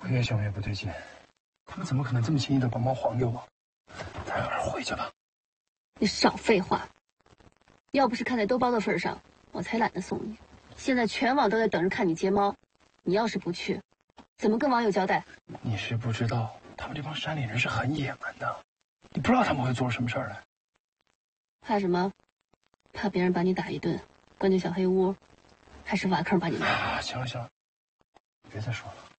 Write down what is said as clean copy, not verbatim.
我越想越不对劲，他们怎么可能这么轻易的把猫还给我？咱还是回去吧。 你少废话！要不是看在兜包的份上，我才懒得送你。现在全网都在等着看你接猫，你要是不去，怎么跟网友交代？ 你是不知道，他们这帮山里人是很野蛮的，你不知道他们会做出什么事儿来。 怕什么？怕别人把你打一顿，关进小黑屋，还是挖坑把你埋？ 行了行了，别再说了。